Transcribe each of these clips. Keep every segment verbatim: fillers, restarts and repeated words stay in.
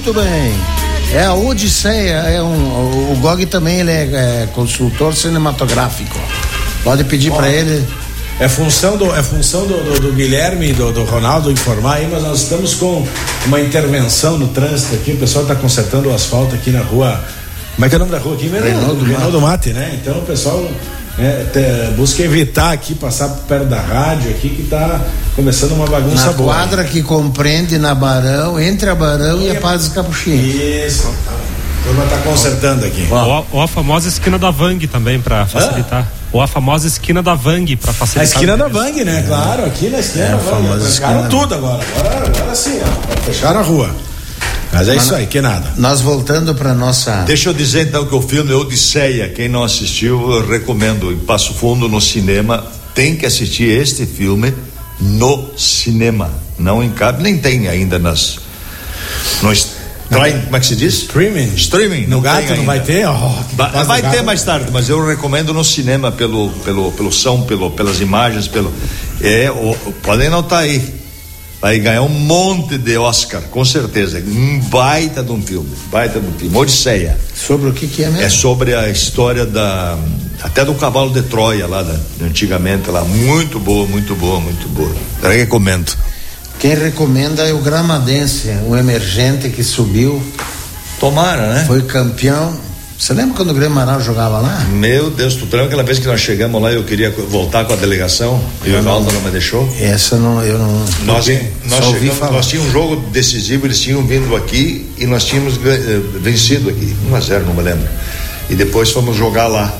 Muito bem. É a Odisseia, é um, o Gog também ele é, é consultor cinematográfico. Pode pedir para ele. É função do, é função do, do, do Guilherme e do, do Ronaldo informar aí, mas nós estamos com uma intervenção no trânsito aqui. O pessoal está consertando o asfalto aqui na rua. Como é que é o nome da rua aqui mesmo? Reinaldo Mate. Reinaldo Mate, né? Então o pessoal é, te, busca evitar aqui, passar perto da rádio aqui, que está começando uma bagunça na boa. Na quadra que compreende na Barão, entre a Barão e, e a Paz de Capuchinho. Isso. A turma está consertando aqui. Ou, ou a famosa esquina da Vang também, para facilitar. Ah? Ou a famosa esquina da Vang, para facilitar. A esquina da Vang, né? É. Claro, aqui na esquina é, da Vang. Fecharam tudo agora. Agora, agora sim, ó. Fecharam a rua. Mas é Mas isso aí, que nada. Nós voltando para nossa. Deixa eu dizer então que o filme Odisseia, quem não assistiu, eu recomendo. Em Passo Fundo, no cinema, tem que assistir este filme no cinema. Não em cabo, nem tem ainda nas. No, Try, como é que se diz? Streaming. Streaming. No gato não vai ter? Oh, vai vai ter mais tarde, mas eu recomendo no cinema pelo, pelo, pelo som, pelo, pelas imagens, pelo. É, o, podem anotar aí. Vai ganhar um monte de Oscar, com certeza. Um baita de um filme. Baita de um filme. Odisseia. Sobre o que, que é mesmo? É sobre a história da. Até do cavalo de Troia lá, da, antigamente lá. Muito boa, muito boa, muito boa. Eu recomendo. Quem recomenda é o Gramadense, o emergente que subiu. Tomara, né? Foi campeão. Você lembra quando o Grêmio Amaral jogava lá? Meu Deus, tu lembra aquela vez que nós chegamos lá e eu queria voltar com a delegação e o Evaldo não me deixou? Essa não, eu não. Nós, nós, só ouvi chegamos, falar. Nós tínhamos um jogo decisivo, eles tinham vindo aqui e nós tínhamos vencido aqui, um a zero, não me lembro. E depois fomos jogar lá.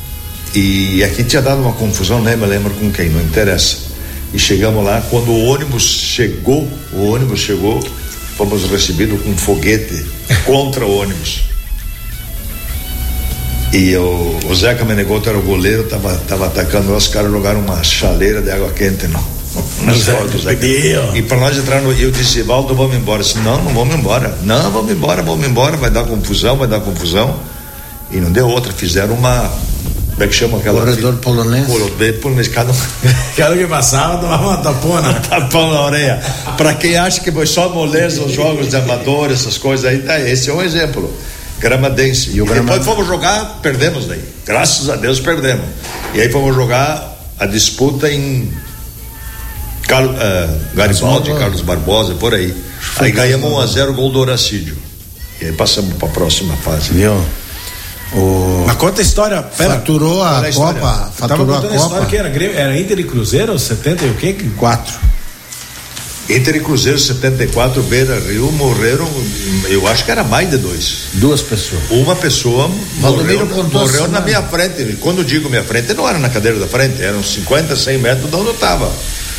E aqui tinha dado uma confusão, nem me lembro com quem, não interessa. E chegamos lá, quando o ônibus chegou, o ônibus chegou, fomos recebidos com um foguete contra o ônibus. E o, o Zeca Menegoto era o goleiro, tava, tava atacando, os caras jogaram uma chaleira de água quente no, nas costas do Zeca. E para nós entrar no. Eu disse, Valdo, vamos embora. Eu disse, não, não vamos embora. Não, vamos embora, vamos embora, vai dar confusão, vai dar confusão. E não deu outra, fizeram uma. Como é que chama aquela? Corredor fi... polonês. Corredor polonês. Cada Cada que passava tomava uma tapona. Tapão na orelha. Para quem acha que foi só moleza os jogos de amador, essas coisas aí, tá, esse é um exemplo. Gramadense. E, e depois Gramad... fomos jogar, perdemos daí. Graças a Deus perdemos. E aí fomos jogar a disputa em Car... uh, Garibaldi, Carlos, Carlos Barbosa, por aí. Foi aí ganhamos um a zero, gol do Horacídio. E aí passamos para a próxima fase. Viu? O... Mas conta a história. Pera, faturou a, a Copa. Faturou a Copa. A história que era, era Inter e Cruzeiro, setenta e o quê? Quatro. Inter e Cruzeiro setenta e quatro, Beira Rio, morreram, eu acho que era mais de dois. Duas pessoas. Uma pessoa morreu, morreu assim, na minha frente. Quando eu digo minha frente, não era na cadeira da frente, eram cinquenta, cem metros de onde eu estava.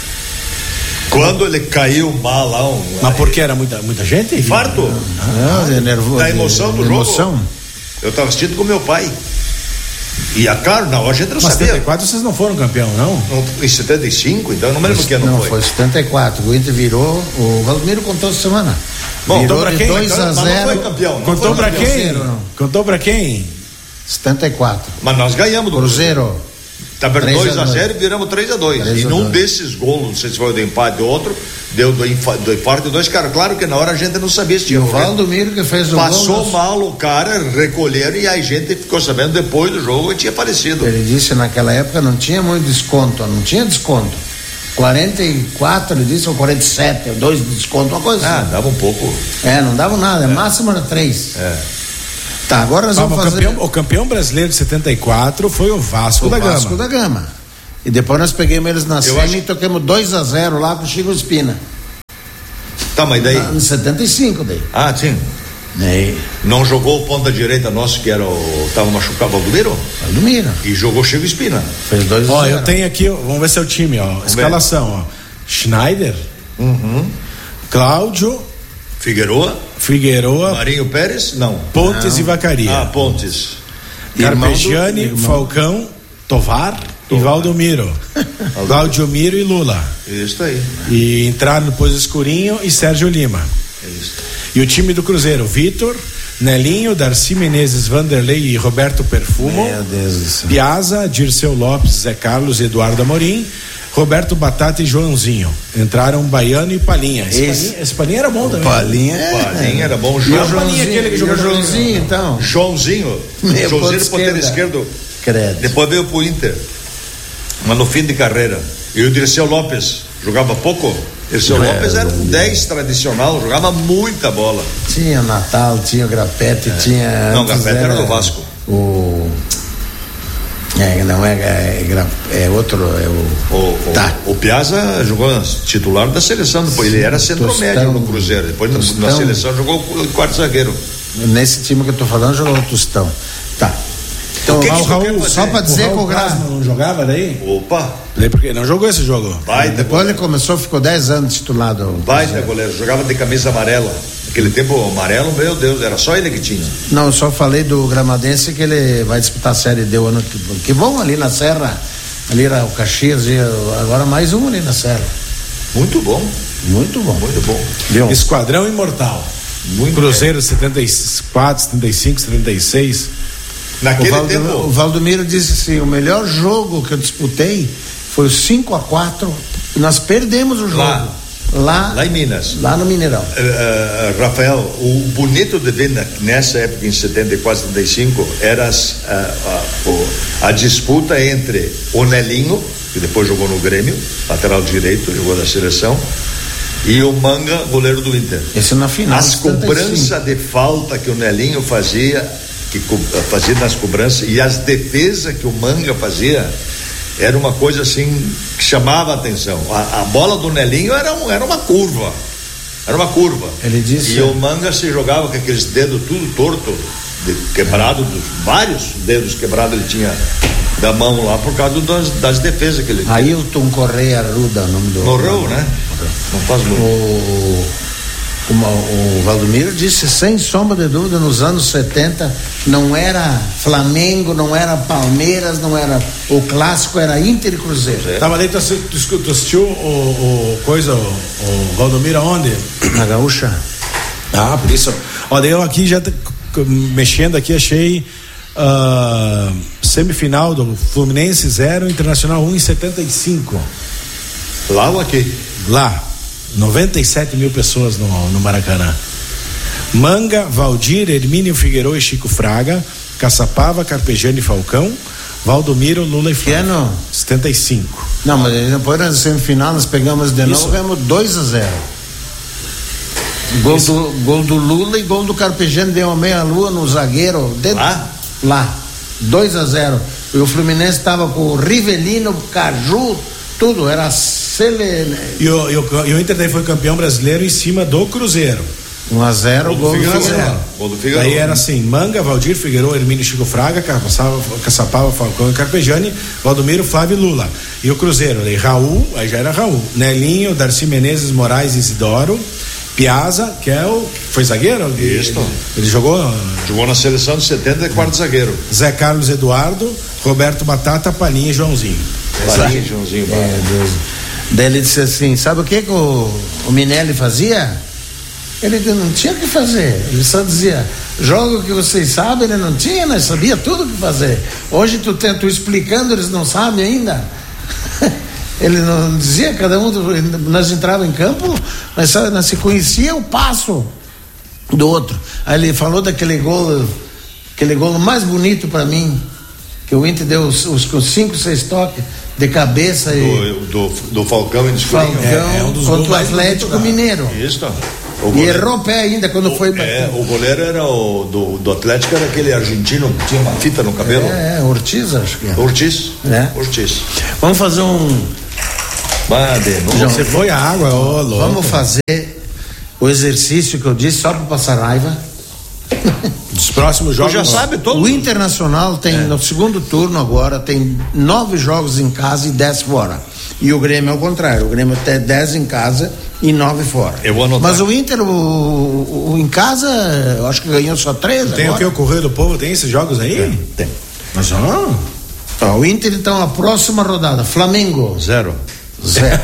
Quando ele caiu mal lá. Um, Mas por que era muita, muita gente? Infarto. Não, de nervoso. Da emoção do de jogo. Emoção. Eu estava assistindo com meu pai. E a cara, na hora a gente não Mas sabia. setenta e quatro vocês não foram campeão, não? não em setenta e cinco, então não me lembro que ano não, foi. Não, foi setenta e quatro. O Inter virou. O Valdemiro contou essa semana. Bom, virou pra de quem? dois a zero. Não foi campeão. Não contou foi pra campeão. quem? Zero, contou pra quem? setenta e quatro. Mas nós ganhamos do Cruzeiro. Tá vendo dois a zero e viramos três a dois. E num desses gols, não sei se foi o do empate ou outro, deu do, infa, do infarto dois caras. Claro que na hora a gente não sabia se tinha. O Valdomiro que fez o Passou gol, mal o cara, recolheram e a gente ficou sabendo depois do jogo que tinha falecido. Ele disse naquela época não tinha muito desconto, não tinha desconto. quarenta e quatro, ele disse, ou quarenta e sete, dois de desconto, uma coisa ah, assim. Ah, dava um pouco. É, não dava nada, é. máximo era três. É. Tá, agora nós ah, vamos o fazer. Campeão, o campeão brasileiro de setenta e quatro foi o Vasco o da Gama. Vasco da Gama. E depois nós pegamos eles na semi acho... e tocamos dois a zero lá com o Chico Espina. Tá, mas daí. Em setenta e cinco daí. Ah, sim. Daí. Não jogou o ponta direita nosso que era o. Tava machucado, Valdomiro? Valdomiro. E jogou Chico Espina. Fez dois a zero. Ó, eu tenho aqui, vamos ver seu time, ó. Vamos escalação, ver. ó. Schneider. Uhum. Cláudio. Figueroa. Figueroa. Marinho Pérez? Não. Pontes não. e Vacaria. Ah, Pontes. Carpegiani, Falcão, Tovar e Valdomiro. Claudio Miro e Lula. Isso aí. E entraram depois Escurinho e Sérgio Lima. Isso. E o time do Cruzeiro, Vitor, Nelinho, Darcy Menezes, Vanderlei e Roberto Perfumo. Meu Deus do céu. Piazza, Dirceu Lopes, Zé Carlos e Eduardo Amorim. Roberto Batata e Joãozinho. Entraram Baiano e Palinha. Esse, esse, Palinha, esse Palinha era bom também. Palinha, é, Palinha era bom. João, o Joãozinho, aquele que jogou o Joãozinho, então. Joãozinho. Meu Joãozinho no ponteiro esquerdo. Credo. Depois veio pro Inter. Mas no fim de carreira. E o Dirceu Lopes jogava pouco. Dirceu é, Lopes era um dez tradicional, jogava muita bola. Tinha Natal, tinha o Grapete, é. tinha. Não, o Grapete era, era do Vasco. O. É, não é, é, é outro, é o. O, tá. o, o Piazza jogou titular da seleção, depois ele era centro-médio no Cruzeiro, depois na, na seleção jogou o quarto zagueiro. Nesse time que eu tô falando, jogou o Tostão. Tá. Então, o Raul, só pra dizer que o Grasman não jogava daí? Opa! Porque não jogou esse jogo. Baita depois goleiro. Ele começou, ficou dez anos titulado. Baita goleiro, jogava de camisa amarela. Naquele tempo amarelo, meu Deus, era só ele que tinha. Não, eu só falei do Gramadense que ele vai disputar a Série D o ano que, que bom ali na Serra. Ali era o Caxias, e agora mais um ali na Serra. Muito bom. Muito bom. Muito bom. Leon. Esquadrão Imortal. Muito Cruzeiro bem. setenta e quatro, setenta e cinco, setenta e seis. Naquele o Valdo, tempo. O Valdomiro disse assim: o melhor jogo que eu disputei foi o cinco a quatro. E nós perdemos o jogo. Lá. Lá, lá em Minas. Lá no Mineirão. Uh, uh, Rafael, o bonito de ver na, nessa época, em setenta e quatro, setenta e cinco, era as, uh, uh, a disputa entre o Nelinho, que depois jogou no Grêmio, lateral direito, jogou na seleção, e o Manga, goleiro do Inter. Esse na final. As cobranças de falta que o Nelinho fazia, que fazia nas cobranças, e as defesas que o Manga fazia, era uma coisa assim que chamava a atenção. A, a bola do Nelinho era, um, era uma curva. Era uma curva. Ele disse. E o Manga se jogava com aqueles dedos tudo torto, de, quebrado, dos, vários dedos quebrados ele tinha da mão lá por causa das, das defesas que ele tinha. Ailton Correia Arruda, o nome do. Morreu, né? Morreu. Não faz muito. O, o, o Valdomiro disse sem sombra de dúvida, nos anos setenta não era Flamengo, não era Palmeiras, não era o clássico, era Inter e Cruzeiro. É. Tava ali, tu, tu, tu assistiu o, o coisa, o, o Valdomiro aonde? Na Gaúcha. Ah, por isso. Olha, eu aqui já mexendo aqui achei uh, semifinal do Fluminense zero, Internacional um em setenta e cinco. Lá ou aqui? Lá. noventa e sete mil pessoas no, no Maracanã. Manga, Valdir, Hermínio Figueiredo e Chico Fraga, Caçapava, Carpegiani e Falcão, Valdomiro, Lula e Flávio. Que ano? setenta e cinco. Não, mas depois na semifinal nós pegamos de novo, ganhamos dois a zero. Gol do, gol do Lula e gol do Carpegiani, deu uma meia lua no zagueiro. Dentro, lá? Lá. dois a zero. E o Fluminense estava com o Rivelino, Caju, tudo, era cele... e, o, e, o, e o Inter daí foi campeão brasileiro em cima do Cruzeiro. um a zero, gol do Figueiredo. Gol do Figueiredo. Daí era assim: Manga, Valdir, Figueiredo, Hermínio, Chico Fraga, Caçapava, Falcão e Carpegiani, Valdomiro, Flávio e Lula. E o Cruzeiro, daí Raul, aí já era Raul, Nelinho, Darcy Menezes, Moraes e Isidoro, Piazza, que é o. Foi zagueiro? Isso. Ele, ele jogou. Jogou na seleção de setenta e quarto zagueiro. Zé Carlos Eduardo, Roberto Batata, Palinha e Joãozinho. Palinha e Joãozinho. É, Deus. Daí ele disse assim: sabe o que, que o, o Minelli fazia? Ele não tinha o que fazer, ele só dizia: joga o que vocês sabem. Ele não tinha, nós sabia tudo o que fazer. Hoje tu tenta explicando, eles não sabem ainda. Ele não dizia, cada um, nós entrávamos em campo, nós, nós se conhecia o passo do outro. Aí ele falou daquele gol, aquele gol mais bonito para mim, que o Inter deu os, os, os cinco, seis toques de cabeça do, e do, do Falcão e do Falcão é, é um contra o Atlético Mineiro. Isso. O e errou o pé ainda quando o, foi bater. É, o goleiro era o do, do Atlético, era aquele argentino que tinha uma fita no cabelo. É, é Ortiz, acho que é. Ortiz? É. Ortiz. Vamos fazer um. Bade, não, você foi a água, ô, louco. Vamos fazer o exercício que eu disse só para passar raiva. Dos próximos jogos. Tu já sabe todo. O Internacional tem, é. no segundo turno agora, tem nove jogos em casa e dez fora. E o Grêmio é o contrário. O Grêmio tem dez em casa e nove fora. Eu vou anotar. Mas o Inter, o, o, o em casa, eu acho que ganhou só três. Tem agora. o que? O Correio do Povo tem esses jogos aí? Tem. tem. Mas ó. Tá, o Inter, então, a próxima rodada: Flamengo. Zero. Zero.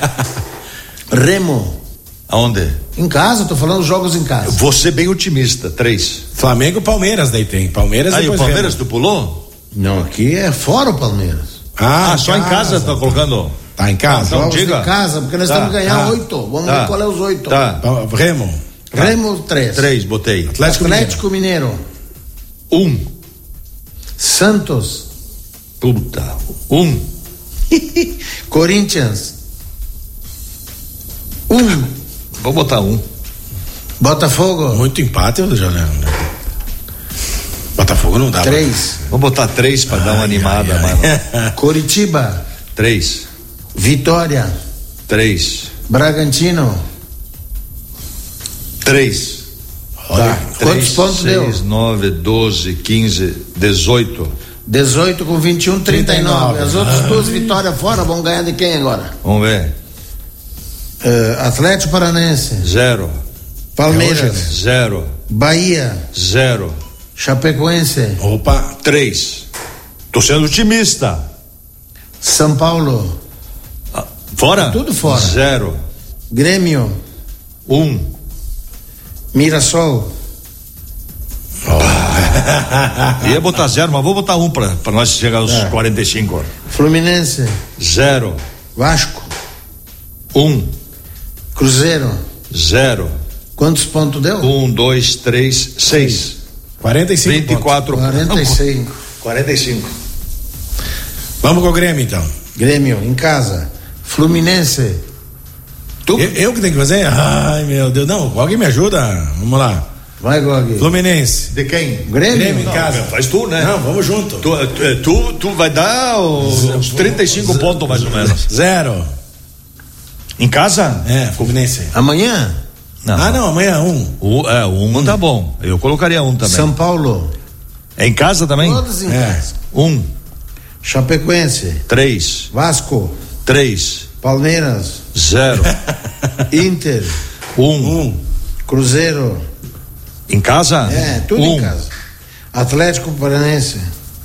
Remo. Aonde? Em casa, tô falando jogos em casa. Vou ser bem otimista, três. Flamengo e Palmeiras daí tem. Palmeiras Aí e o Palmeiras Remo. tu pulou? Não, aqui é fora o Palmeiras. Ah, ah só em casa tá colocando? Tá em casa? Então, Vamos diga. Em casa, porque nós tá, estamos ganhando tá. oito. Vamos tá. ver qual é os oito. Tá. Remo. Tá. Remo, três. Três, botei. Atlético, Atlético Mineiro. Um. Santos. Puta. Um. Corinthians. Um. Vou botar um. Botafogo. Muito empate, eu já lembro. Botafogo não dá. Três. Vou botar três pra ai, dar uma animada, ai, ai. mano. Curitiba. Três. Vitória. Três. Bragantino. Três. Tá. Quantos Três, pontos seis, deu? nove, doze, quinze, dezoito. dezoito com vinte e um, trinta e nove. As outras duas vitórias fora vão ganhar de quem agora? Vamos ver. Uh, Atlético Paranaense. Zero. Palmeiras. Zero. Bahia. Zero. Chapecoense. Opa. Três. Tô sendo otimista. São Paulo. Ah, fora? Tudo fora. Zero. Grêmio. Um. Mirassol. Ia botar zero, mas vou botar um pra, pra nós chegar aos É. quarenta e cinco. Fluminense. Zero. Vasco. Um. Cruzeiro. Zero. Quantos pontos deu? Um, dois, três, seis. quarenta e cinco. vinte e quatro. quarenta e cinco. quarenta e cinco. Vamos com o Grêmio, então. Grêmio, em casa. Fluminense. Tu? Eu, eu que tenho que fazer? Ai, meu Deus. Não, alguém me ajuda? Vamos lá. Vai, Gog. Fluminense. De quem? Grêmio. Grêmio em Não, casa. faz tu, né? Não, vamos junto. Tu, tu, tu vai dar os, uns trinta e cinco pontos mais ou menos. Zero. Em casa? É, Fluminense. Amanhã. Não. Ah, não, amanhã um. O, é, um tá bom. Eu colocaria um também. São Paulo. É em casa também? Todos em É. casa. Um, Chapecoense. três, Vasco. três, Palmeiras. zero, Inter. um. Um. Cruzeiro. Em casa? É, tudo um. em casa. Atlético Paranaense.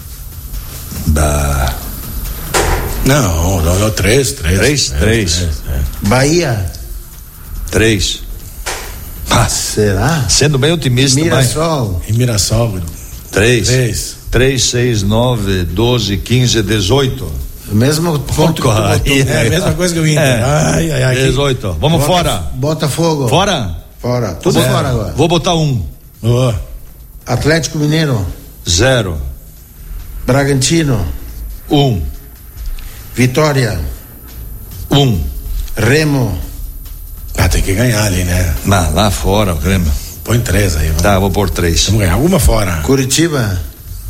Dá. Não, não, não, três, três. Três? Três. é. Bahia. Três. Ah, Será? sendo bem otimista, vai. Mirassol. E Mirassol. Três. Três. Três, seis, nove, doze, quinze, dezoito. O mesmo ponto que tu Corre. botou. É a mesma coisa que o Inter. É. Ai, ai, ai. dezoito. Vamos Bota- fora. Botafogo. Fora? Fora. Tudo Zero. fora agora. Vou botar um. Oh. Atlético Mineiro. Zero. Bragantino. Um. Vitória. Um. Remo. Ah, tem que ganhar ali, né? Lá, lá fora, o Grêmio. Põe três aí. Vamos, Tá, vou pôr três. vamos ganhar alguma fora. Curitiba.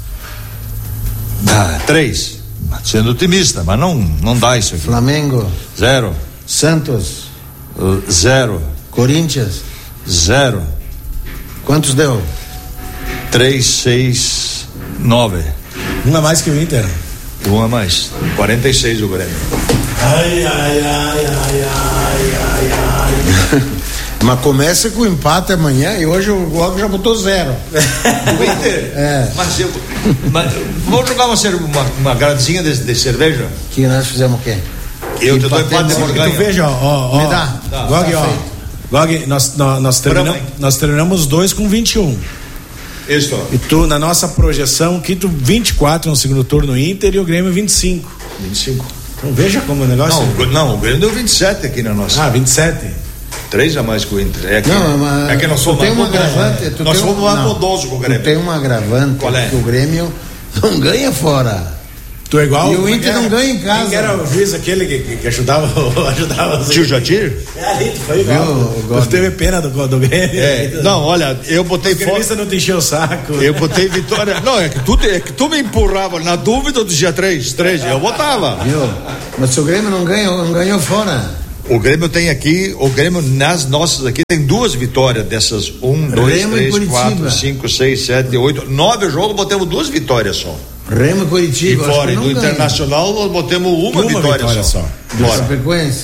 Tá, três. Sendo otimista, mas não, não dá isso aqui. Flamengo. Zero. Santos. Uh, zero. Corinthians. Zero. Quantos deu? Três, seis, nove. Um a mais que o Inter. Um a mais. quarenta e seis o Grêmio. Ai, ai, ai, ai, ai, ai, ai. Mas começa com o empate amanhã e hoje o Globo já botou zero. O Inter? É. Mas eu. Mas, vamos jogar uma, cer- uma, uma gradezinha de, de cerveja? Que nós fizemos o quê? Eu te dou empate Empatemos. de Tu Morganha. veja, ó, ó, ó. Me dá. Tá. Gog, Tá ó. feito. Gog, nós, nós, nós, terminamos, Bravo, hein? nós terminamos dois com vinte e um. Isso. E tu, na nossa projeção, que tu vinte e quatro no segundo turno Inter e o Grêmio vinte e cinco. vinte e cinco. Então veja como o negócio. Não, o- não, o Grêmio deu vinte e sete aqui na nossa. Ah, vinte e sete. Três a mais que o Inter. É que, Não, mas é que nós tu somos tem mais um bondosos. agravante. tu Nós tem um- fomos mais não, bondosos com o tu Grêmio. tem um agravante Qual é? que o Grêmio não ganha fora. Tu é igual. E o Inter não ganha em casa. Quem era o juiz aquele que, que, que ajudava, ajudava os- Tio Jadir? É ali, tu foi igual. Viu, Tu Gog? teve pena do, do Grêmio. É. Não, olha, eu botei O fora. gremista não te encheu o saco. Eu botei vitória. Não, é que tu, te- é que tu me empurrava. Na dúvida, eu dizia três. Três, eu botava. Viu? Mas se o Grêmio não ganha, não ganhou fora. O Grêmio tem aqui, o Grêmio nas nossas aqui tem duas vitórias dessas. Um, dois, Remo e três, Curitiba. quatro, cinco, seis, sete, oito, nove jogos, botemos duas vitórias só. Remo e E Curitiba. acho fora, que e não do ganha. Internacional, nós botemos uma, Uma vitória, vitória só. só. Do Fora. Chapecoense.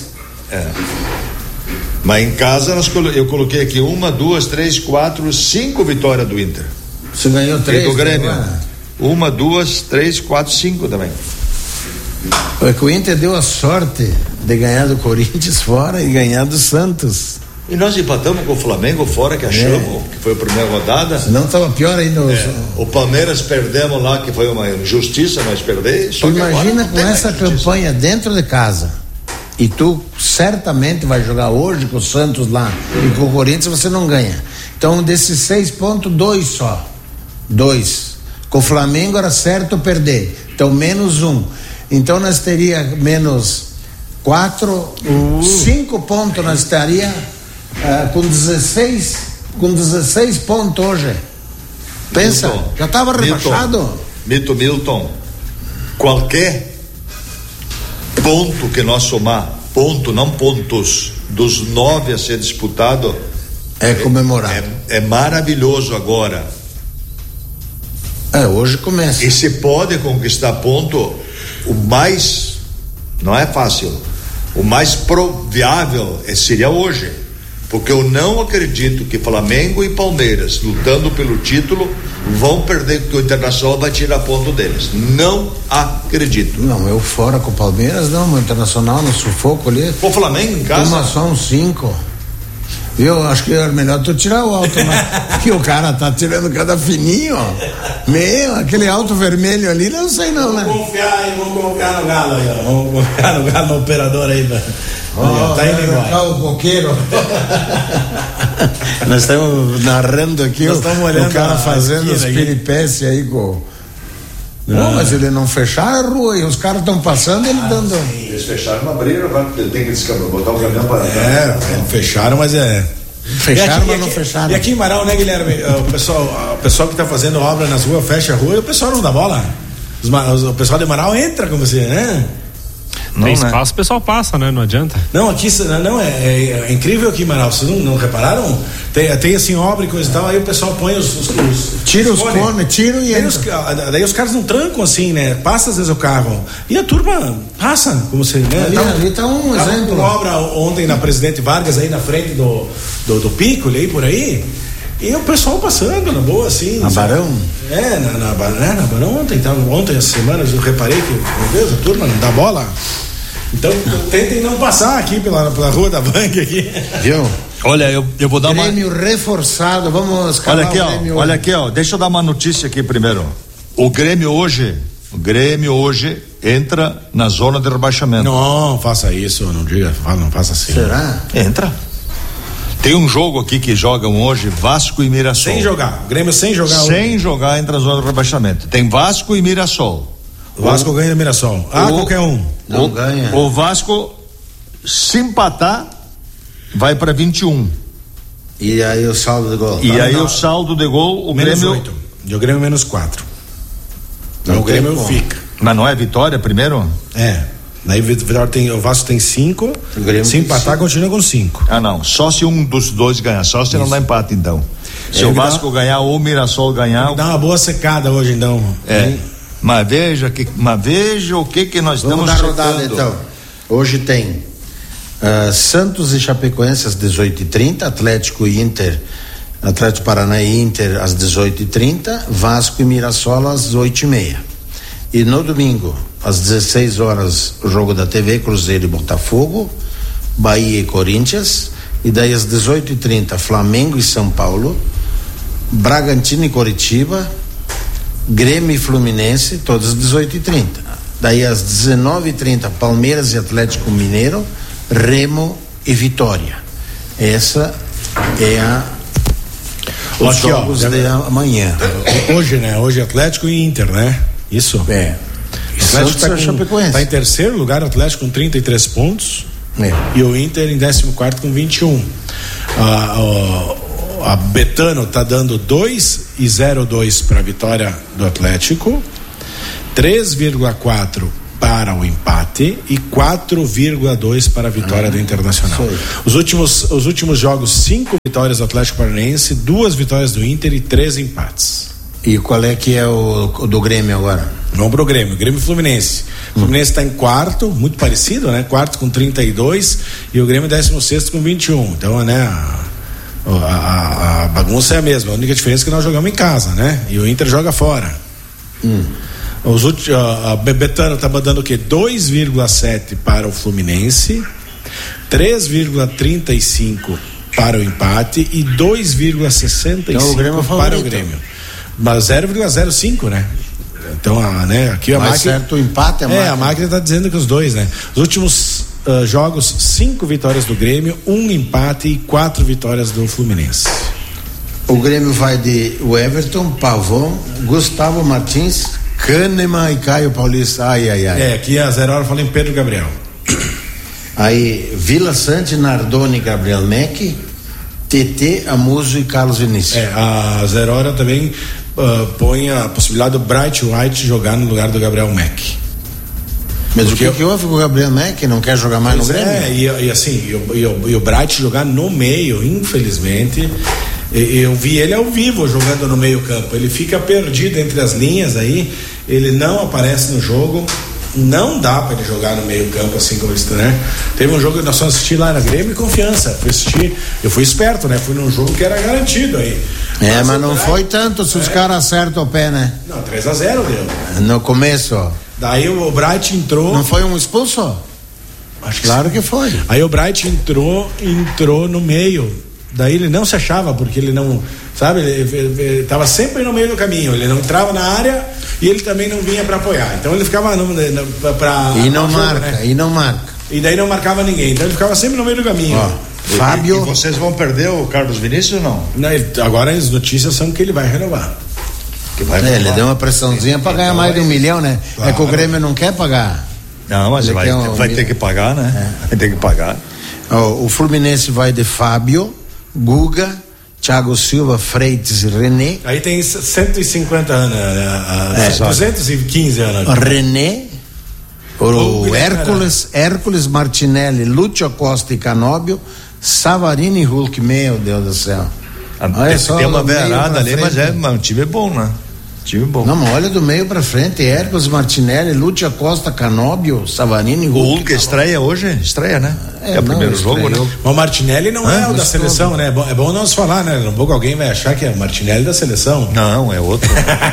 Mas em casa, nós colo- eu coloquei aqui uma, duas, três, quatro, cinco vitórias do Inter. Você ganhou E três. do Grêmio. agora. Uma, duas, três, quatro, cinco também. É que o Inter deu a sorte de ganhar do Corinthians fora e ganhar do Santos. E nós empatamos com o Flamengo fora, que achamos, que foi a primeira rodada. Senão estava pior ainda. os- É, o Palmeiras perdemos lá, que foi uma injustiça, nós perdemos. Tu imagina com essa campanha dentro de casa. e tu certamente vai jogar hoje com o Santos lá e com o Corinthians, você não ganha. Então, desses seis pontos, dois só. Dois. Com o Flamengo era certo perder. Então, menos um. Então, nós teria menos quatro, uh. cinco pontos, nós estaria uh, com dezesseis, com dezesseis pontos hoje. Pensa, Milton, já estava rebaixado. Milton, Milton, qualquer ponto que nós somar, ponto, não pontos, dos nove a ser disputado, é comemorado. É, é maravilhoso agora. É, hoje começa. E se pode conquistar ponto, o mais, não é fácil, o mais provável é, seria hoje, porque eu não acredito que Flamengo e Palmeiras, lutando pelo título, vão perder, porque o Internacional vai tirar ponto deles. Não acredito. Não, eu fora com o Palmeiras, não, o Internacional no sufoco ali. O Flamengo em casa? Uma só, um cinco. Eu acho que era melhor tu tirar o alto, mas que o cara tá tirando cada fininho, ó. Meu, aquele alto vermelho ali, não sei não, né? Vamos confiar aí, vamos confiar no Galo aí, ó. Vamos confiar no Galo, no operador aí, velho. Oh, tá indo embora. O coqueiro. Nós estamos narrando aqui o, o cara fazendo os peripécias aí com. Não, mas ele não fecharam a rua e os caras estão passando, ele ah, dando. Sim. Eles fecharam, não abriram, ele tem que descampar, botar o caminhão para. É, fecharam, mas é. Fecharam, aqui, mas não aqui, fecharam. E aqui em Marau, né, Guilherme? O pessoal, o pessoal que está fazendo obra nas ruas fecha a rua e o pessoal não dá bola. Os, o pessoal de Marau entra com você, né? Não, tem espaço, né? O pessoal passa, né? Não adianta. Não, aqui não, é, é, é incrível aqui, Manaus. Vocês não, não repararam? Tem, tem assim obra e coisa e tal, aí o pessoal põe os. os, os tira os cones, tira e entra. Os, daí os caras não trancam assim, né? Passa às vezes o carro. E a turma passa, como você. Né? Ali, ali tá um exemplo. Uma obra ontem na Presidente Vargas, aí na frente do, do, do Pico, aí por aí. E o pessoal passando na boa, assim. Na Barão? É, na, na, na, na Barão ontem, tava, ontem, essa semana, eu reparei que, meu Deus, a turma não dá bola. Então, tentem não passar aqui pela, pela rua da Banca aqui. Viu? Olha, eu, eu vou dar Grêmio uma... Grêmio reforçado, vamos... Olha aqui, ó, olha aqui, ó, deixa eu dar uma notícia aqui primeiro. O Grêmio hoje, o Grêmio hoje entra na zona de rebaixamento. Não, faça isso, não diga, não faça assim. Será? Entra. Tem um jogo aqui que jogam hoje, Vasco e Mirassol. Sem jogar, o Grêmio sem jogar Sem hoje. jogar entra na zona de rebaixamento. Tem Vasco e Mirassol. O Vasco o, ganha o Mirassol. Ah, o, qualquer um. Não o, ganha. O Vasco, se empatar, vai para vinte e um. E aí o saldo de gol. E tá aí não. o saldo de gol, o menos Grêmio. oito. E o Grêmio menos quatro. Então o Grêmio fica. Mas não é vitória primeiro? É. Daí o, tem, o Vasco tem cinco. Se empatar, cinco. Continua com cinco. Ah, não. Só se um dos dois ganhar. Só se Isso. não dá empate, então. Se é, o Vasco dá, ganhar ou o Mirassol ganhar. Dá uma boa secada hoje, então. É. Hein? Mas veja, que, mas veja o que que nós Vamos estamos dar rodada, então. Hoje tem uh, Santos e Chapecoense às dezoito e trinta, Atlético e Inter, Atlético Paraná e Inter às dezoito e trinta, Vasco e Mirassol às oito e meia. E no domingo, às dezesseis horas, o jogo da T V, Cruzeiro e Botafogo, Bahia e Corinthians, e daí às dezoito e trinta, Flamengo e São Paulo, Bragantino e Coritiba, Grêmio e Fluminense, todas às dezoito e trinta. Daí às dezenove e trinta, Palmeiras e Atlético Mineiro, Remo e Vitória. Essa é a os Aqui, jogos ó, de amanhã. Hoje, né? Hoje Atlético e Inter, né? Isso? É. O Atlético tá, com, tá em terceiro lugar, o Atlético com trinta e três pontos. É. E o Inter em décimo quarto com vinte e um. Ah, oh, a Betano tá dando dois e zero dois para a vitória do Atlético, três vírgula quatro para o empate e quatro vírgula dois para a vitória ah, do Internacional. Os últimos, os últimos jogos, cinco vitórias do Atlético Paranaense, duas vitórias do Inter e três empates. E qual é que é o, o do Grêmio agora? Vamos pro Grêmio, Grêmio e Fluminense. O Fluminense está em quarto, muito parecido, né? Quarto com trinta e dois e o Grêmio décimo sexto com vinte e um. Então, né? A, a, a bagunça é a mesma. A única diferença é que nós jogamos em casa, né? E o Inter joga fora. Hum. Os últimos, a Betano está mandando o quê? dois vírgula sete para o Fluminense, três vírgula trinta e cinco para o empate e dois vírgula sessenta e cinco então, o para o Grêmio. Mas zero vírgula zero cinco, né? Então, a, né, aqui a Mais máquina. certo o empate, a é, máquina. a máquina está dizendo que os dois, né? Os últimos uh, jogos, cinco vitórias do Grêmio, um empate e quatro vitórias do Fluminense. O Grêmio vai de Everton, Pavão, Gustavo Martins, Kahneman e Caio Paulista. Ai, ai, ai. É, aqui a zero hora fala em Pedro Gabriel. Aí, Vila Sante, Nardoni, Gabriel Meck, T T, Amuso e Carlos Vinícius. É, a zero hora também uh, põe a possibilidade do Bright White jogar no lugar do Gabriel Meck. Mas Porque o que, que houve com o Gabriel Meck? Não quer jogar mais no Grêmio? É, e, e assim, e o, e, o, e o Bright jogar no meio, infelizmente. Eu vi ele ao vivo jogando no meio campo. Ele fica perdido entre as linhas aí. Ele não aparece no jogo. Não dá para ele jogar no meio campo assim como isso, né? Teve um jogo que nós fomos assistir lá na Grêmio e Confiança. Fui assistir. Eu fui esperto, né? Fui num jogo que era garantido aí. É, mas, mas não Bright, foi tanto se é. os caras acertam o pé, né? Não, três a zero deu. No começo, ó. Daí o Bright entrou. Não foi um expulso? Acho que claro sim. que foi. Aí o Bright entrou, entrou no meio. Daí ele não se achava, porque ele não, sabe, ele estava sempre no meio do caminho, ele não entrava na área e ele também não vinha para apoiar, então ele ficava para e não marca, jogo, né? e não marca e daí não marcava ninguém, então ele ficava sempre no meio do caminho. Ó, e, Fábio, e, e vocês vão perder o Carlos Vinícius ou não? Não, ele, agora as notícias são que ele vai renovar. Que vai renovar. É, ele deu uma pressãozinha para ganhar então mais vai... de um milhão, né? Claro. É que o Grêmio não quer pagar. Não, mas vai, um vai mil... ter que pagar, né? É. Vai ter que pagar. Ó, o Fluminense vai de Fábio, Guga, Thiago Silva, Freitas e René. Aí tem cento e cinquenta anos, a, a, é, duzentos e quinze anos. René, o, o Hércules, Hércules, Martinelli, Lúcio Costa e Canóbio, Savarino e Hulk, meu Deus do céu. Olha só, tem uma beirada ali, mas é um time bom, né? Time bom. Não, mas olha do meio pra frente, Hércules, Martinelli, Lúcio Costa, Canóbio, Savarino e Hulk. O Hulk estreia hoje? Estreia, né? É, é o não, primeiro jogo, né? O Martinelli não ah, é o da seleção, todo. né? É bom, é bom não se falar, né? Um pouco alguém vai achar que é o Martinelli da seleção. Não, é outro.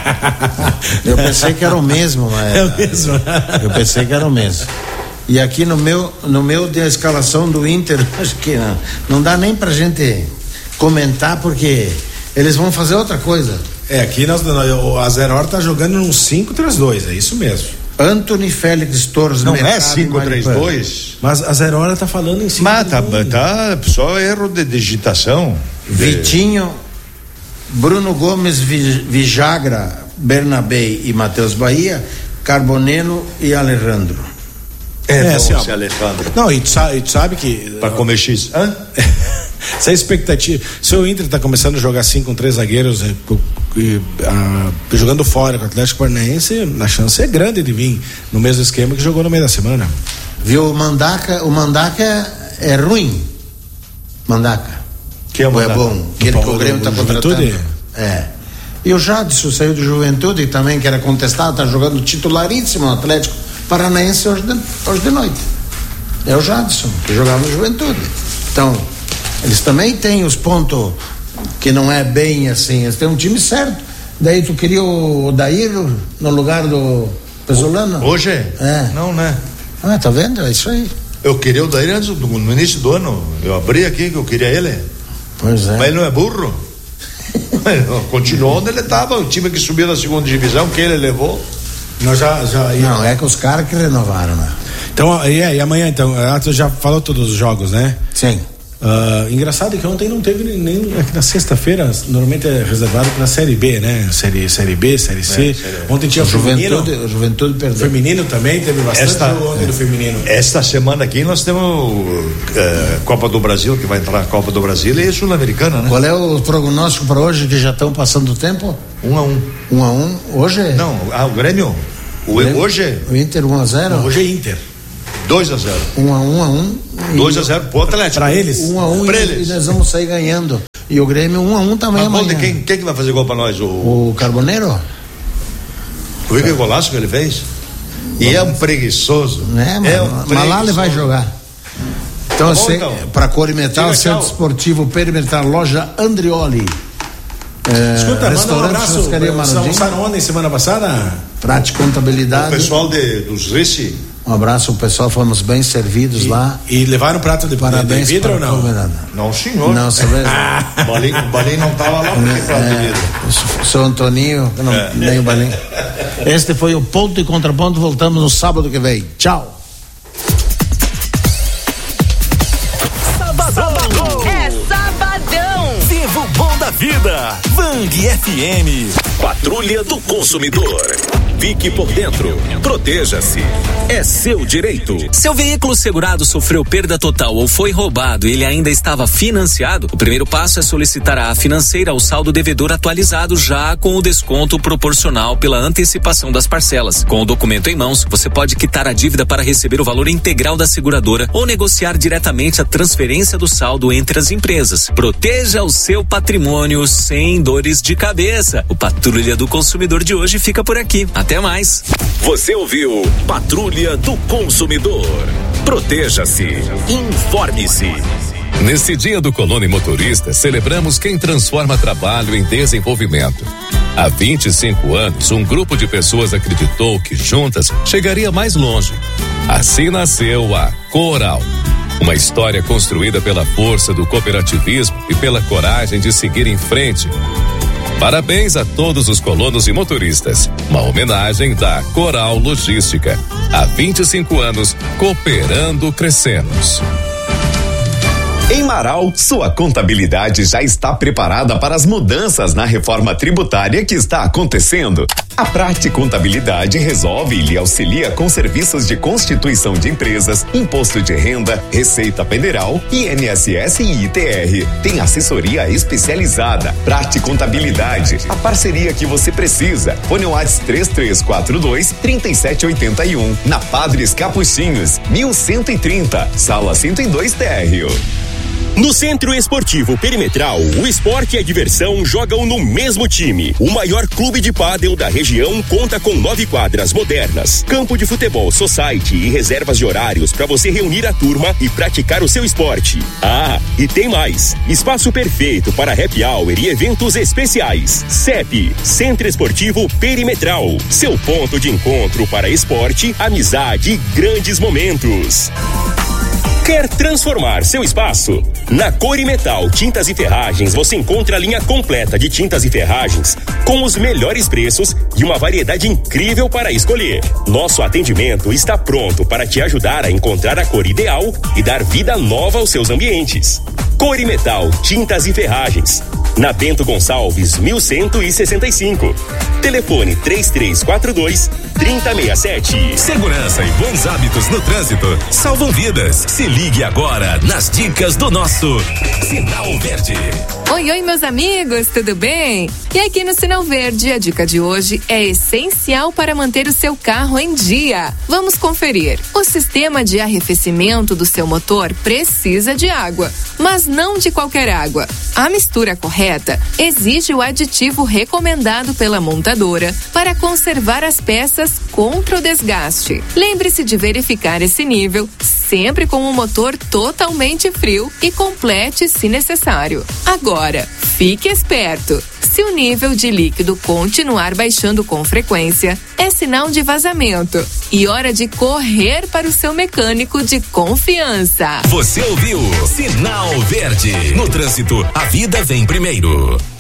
Eu pensei que era o mesmo, mas... É o mesmo. Eu pensei que era o mesmo. E aqui no meu, no meu de escalação do Inter, acho que não, não dá nem pra gente comentar, porque eles vão fazer outra coisa. É, aqui nós, a Zero Hora tá jogando num cinco três dois, é isso mesmo. Antony, Félix, Torres, não é cinco três dois? Mas a Zero Hora tá falando em cinco três dois. Mas tá, tá só erro de digitação. Vitinho, Bruno Gomes, Vijagra, Bernabé e Matheus Bahia, Carbonelo e Alejandro. É, é assim, ó, Alejandro. Não, e tu sabe, e tu sabe que... Pra comer X. Hã? Essa é a expectativa. Se o Inter está começando a jogar assim com três zagueiros e, e, a, jogando fora com o Atlético Paranaense, a chance é grande de vir no mesmo esquema que jogou no meio da semana. Viu, o Mandaca, o Mandaca é, é ruim. Mandaca. Que é, o é bom. Aquele que o Grêmio está contratando. É. E o Jadson saiu do Juventude também, que era contestado, está jogando titularíssimo no Atlético Paranaense hoje de, hoje de noite. É o Jadson, que jogava no Juventude. Então, eles também têm os pontos que não é bem assim, eles têm um time certo. Daí tu queria o Odair no lugar do Pesolano? Hoje? É. Não, né? Ah, tá vendo? É isso aí. Eu queria o Odair antes, no início do ano. Eu abri aqui que eu queria ele. Pois é. Mas ele não é burro. Continuou onde ele estava, o time que subiu da segunda divisão, que ele levou. Nós já, já ia... Não, é que os caras que renovaram, né? Então, e, é, e amanhã, então, tu já falou todos os jogos, né? Sim. Uh, engraçado que ontem não teve nem, aqui na sexta-feira normalmente é reservado para a Série B, né? Série, série B, Série C. É, série... Ontem tinha o Juventude, feminino. O Juventude perdeu. Feminino também teve bastante esta, jogo ontem é. do feminino. Esta semana aqui nós temos uh, Copa do Brasil, que vai entrar a Copa do Brasil e Sul-Americana, né? Qual é o prognóstico para hoje, que já estão passando o tempo? Um a um. Um a um? Hoje? Não, ah, o Grêmio. O, Grêmio. Hoje? O Inter um a zero? Não, hoje é Inter. dois a zero. um a um a um. dois a zero pro Atlético. Pra eles? um a um pra e, eles. E nós vamos sair ganhando. E o Grêmio um a um também amanhã. Mas quem, quem que vai fazer gol pra nós? O, o Carboneiro? Viu que golaço que ele fez? E Bom, é um preguiçoso. É, mas, é um mas lá ele vai jogar. Então, tá bom, então. Para Corimetal, Centro Esportivo Perimetral, Loja Andrioli. É, Escuta, manda um abraço. Vocês almoçaram ontem, semana passada? Prate Contabilidade. O pessoal de, dos Rice. Um abraço, o pessoal, fomos bem servidos e, lá. E levaram prato de, Parabéns de vidro ou não? Não, senhor. Não, você vê. O Balim, o Balim não estava lá porque prato de vidro. O seu Antoninho, não, é. nem o Balim. Este foi o Ponto e Contraponto. Voltamos no sábado que vem. Tchau. torcida, Vang F M. Patrulha do Consumidor. Fique por dentro. Proteja-se. É seu direito. Seu veículo segurado sofreu perda total ou foi roubado e ele ainda estava financiado, o primeiro passo é solicitar à financeira o saldo devedor atualizado já com o desconto proporcional pela antecipação das parcelas. Com o documento em mãos, você pode quitar a dívida para receber o valor integral da seguradora ou negociar diretamente a transferência do saldo entre as empresas. Proteja o seu patrimônio sem dores de cabeça. O Patrulha do Consumidor de hoje fica por aqui. Até mais. Você ouviu Patrulha do Consumidor. Proteja-se. Informe-se. Nesse dia do Colono e Motorista, celebramos quem transforma trabalho em desenvolvimento. Há vinte e cinco anos, um grupo de pessoas acreditou que juntas chegaria mais longe. Assim nasceu a Coral. Uma história construída pela força do cooperativismo e pela coragem de seguir em frente. Parabéns a todos os colonos e motoristas. Uma homenagem da Coral Logística. Há vinte e cinco anos, cooperando, crescemos. Em Marau, sua contabilidade já está preparada para as mudanças na reforma tributária que está acontecendo. A Prate Contabilidade resolve e lhe auxilia com serviços de constituição de empresas, imposto de renda, Receita Federal, I N S S e I T R. Tem assessoria especializada. Prate Contabilidade, a parceria que você precisa. Fone WhatsApp três três quatro dois, três sete oito um. Na Padres Capuchinhos, mil cento e trinta, sala cento e dois térreo. No Centro Esportivo Perimetral, o esporte e a diversão jogam no mesmo time. O maior clube de pádel da região conta com nove quadras modernas, campo de futebol society e reservas de horários para você reunir a turma e praticar o seu esporte. Ah, e tem mais, espaço perfeito para happy hour e eventos especiais. C E P, Centro Esportivo Perimetral, seu ponto de encontro para esporte, amizade e grandes momentos. Quer transformar seu espaço? Na Corimetal Tintas e Ferragens você encontra a linha completa de tintas e ferragens com os melhores preços e uma variedade incrível para escolher. Nosso atendimento está pronto para te ajudar a encontrar a cor ideal e dar vida nova aos seus ambientes. Corimetal Tintas e Ferragens, na Bento Gonçalves, mil cento e sessenta e cinco. Telefone três três quatro dois, três zero seis sete. Segurança e bons hábitos no trânsito salvam vidas. Se ligue agora nas dicas do nosso Sinal Verde. Oi, oi, meus amigos, tudo bem? E aqui no Sinal Verde, a dica de hoje é essencial para manter o seu carro em dia. Vamos conferir. O sistema de arrefecimento do seu motor precisa de água, mas não de qualquer água. A mistura correta exige o aditivo recomendado pela montadora para conservar as peças contra o desgaste. Lembre-se de verificar esse nível sempre com o motor totalmente frio e complete se necessário. Agora, fique esperto. Se o nível de líquido continuar baixando com frequência, é sinal de vazamento e hora de correr para o seu mecânico de confiança. Você ouviu Sinal Verde. No trânsito, a vida vem primeiro.